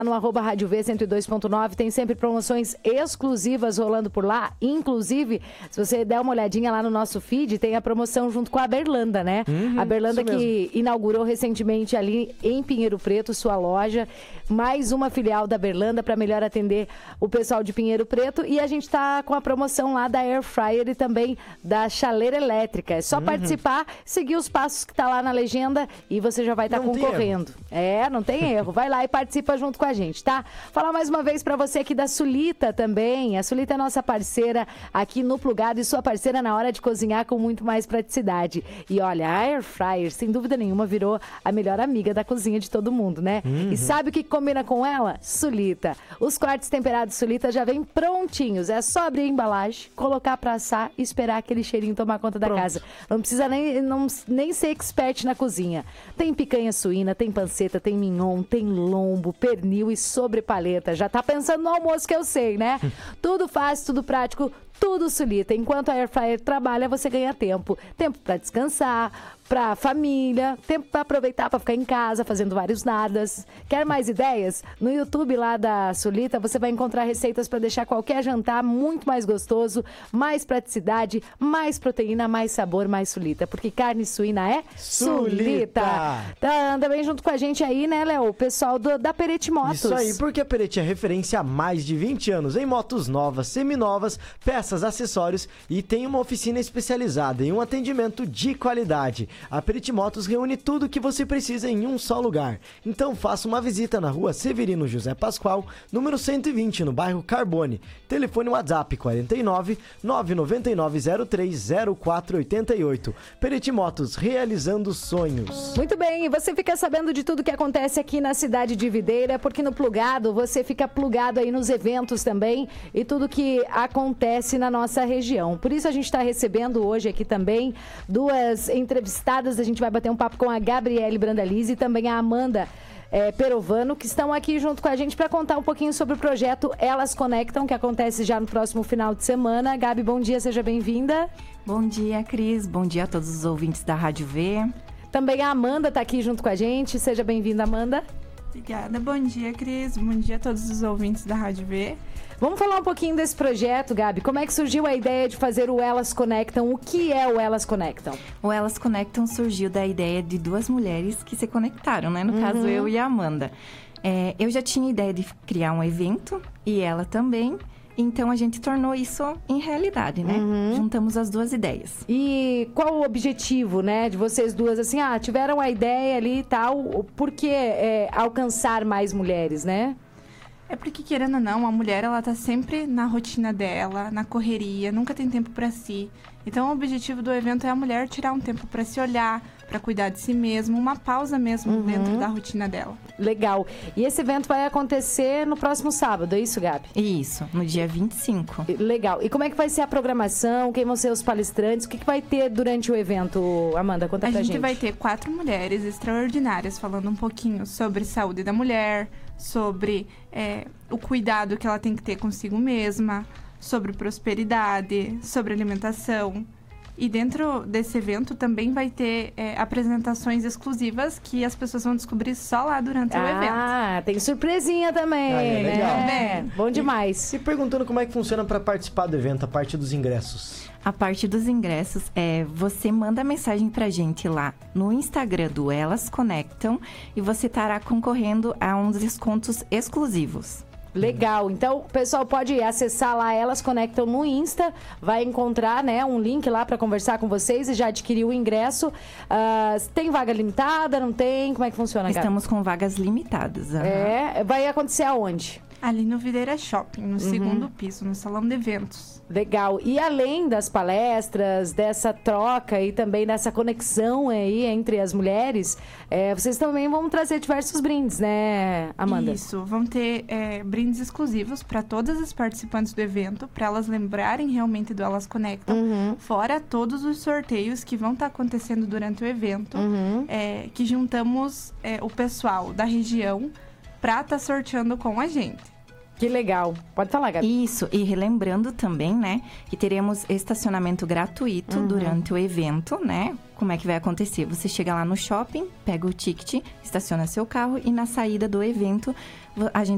No arroba Rádio V 102.9 tem sempre promoções exclusivas rolando por lá. Inclusive, se você der uma olhadinha lá no nosso feed, tem a promoção junto com a Berlanda, né? A Berlanda que inaugurou recentemente ali em Pinheiro Preto, sua loja. Mais uma filial da Berlanda para melhor atender o pessoal de Pinheiro Preto. E a gente tá com a promoção lá da Air Fryer e também da chaleira elétrica. É só participar, seguir os passos que tá lá na legenda e você já vai estar concorrendo. Não tem erro. Vai lá e participa junto com a gente, tá? Falar mais uma vez pra você aqui da Sulita também. A Sulita é nossa parceira aqui no Plugado e sua parceira na hora de cozinhar com muito mais praticidade. E olha, a Air Fryer, sem dúvida nenhuma, virou a melhor amiga da cozinha de todo mundo, né? E sabe o que combina com ela? Sulita. Os cortes temperados Sulita já vêm prontinhos. É só abrir a embalagem, colocar pra assar e esperar aquele cheirinho tomar conta da casa. Não precisa nem ser expert na cozinha. Tem picanha suína, tem panceta, tem mignon, tem lombo, pernil e sobrepaleta. Já tá pensando no almoço que eu sei, né? Tudo fácil, tudo prático, tudo Sulita. Enquanto a Air Fryer trabalha, você ganha tempo. Tempo para descansar, para família, tempo para aproveitar para ficar em casa fazendo vários nadas. Quer mais ideias? No YouTube lá da Sulita, você vai encontrar receitas para deixar qualquer jantar muito mais gostoso, mais praticidade, mais proteína, mais sabor, mais Sulita. Porque carne suína é Sulita. Tá, anda bem junto com a gente aí, né, Léo? O pessoal da Perete Motos. Isso aí, porque a Perete é referência há mais de 20 anos em motos novas, seminovas, peças, acessórios e tem uma oficina especializada em um atendimento de qualidade. A Perete Motos reúne tudo o que você precisa em um só lugar. Então faça uma visita na rua Severino José Pascoal, número 120, no bairro Carbone. Telefone WhatsApp 49 999 03 0488. Perete Motos, realizando sonhos. Muito bem, e você fica sabendo de tudo que acontece aqui na cidade de Videira, porque no Plugado você fica plugado aí nos eventos também e tudo que acontece na nossa região. Por isso a gente está recebendo hoje aqui também duas entrevistadas. A gente vai bater um papo com a Gabriele Brandalize e também a Amanda Perovano, que estão aqui junto com a gente para contar um pouquinho sobre o projeto Elas Conectam, que acontece já no próximo final de semana. Gabi, bom dia, seja bem-vinda. Bom dia, Cris. Bom dia a todos os ouvintes da Rádio V. Também a Amanda está aqui junto com a gente. Seja bem-vinda, Amanda. Obrigada. Bom dia, Cris. Bom dia a todos os ouvintes da Rádio V. Vamos falar um pouquinho desse projeto, Gabi. Como é que surgiu a ideia de fazer o Elas Conectam? O que é o Elas Conectam? O Elas Conectam surgiu da ideia de duas mulheres que se conectaram, né? No caso, eu e a Amanda. Eu já tinha ideia de criar um evento e ela também. Então, a gente tornou isso em realidade, né? Juntamos as duas ideias. E qual o objetivo, né, de vocês duas? Assim, tiveram a ideia ali e tal. Por que alcançar mais mulheres, né? É porque, querendo ou não, a mulher, ela tá sempre na rotina dela, na correria, nunca tem tempo pra si. Então, o objetivo do evento é a mulher tirar um tempo pra se olhar, pra cuidar de si mesma, uma pausa mesmo dentro da rotina dela. Legal. E esse evento vai acontecer no próximo sábado, é isso, Gabi? Isso, no dia 25. Legal. E como é que vai ser a programação? Quem vão ser os palestrantes? O que vai ter durante o evento, Amanda? Conta pra gente. A gente vai ter 4 mulheres extraordinárias falando um pouquinho sobre saúde da mulher, sobre o cuidado que ela tem que ter consigo mesma, sobre prosperidade, sobre alimentação. E dentro desse evento também vai ter apresentações exclusivas que as pessoas vão descobrir só lá durante o evento. Ah, tem surpresinha também, legal. né? Bom demais. E perguntando como é que funciona para participar do evento, a parte dos ingressos. A parte dos ingressos você manda mensagem pra gente lá no Instagram do Elas Conectam e você estará concorrendo a uns descontos exclusivos. Legal, então o pessoal pode acessar lá, Elas Conectam no Insta, vai encontrar, né, um link lá para conversar com vocês e já adquirir o ingresso. Tem vaga limitada, não tem? Como é que funciona, Gabi? Estamos com vagas limitadas. Vai acontecer aonde? Ali no Videira Shopping, no segundo piso, no salão de eventos. Legal. E além das palestras, dessa troca e também dessa conexão aí entre as mulheres, vocês também vão trazer diversos brindes, né, Amanda? Isso. Vão ter brindes exclusivos para todas as participantes do evento, para elas lembrarem realmente do Elas Conectam. Fora todos os sorteios que vão estar acontecendo durante o evento, que juntamos o pessoal da região para estar sorteando com a gente. Que legal. Pode falar, Gabi. Isso. E relembrando também, né, que teremos estacionamento gratuito durante o evento, né? Como é que vai acontecer? Você chega lá no shopping, pega o ticket, estaciona seu carro e na saída do evento a gente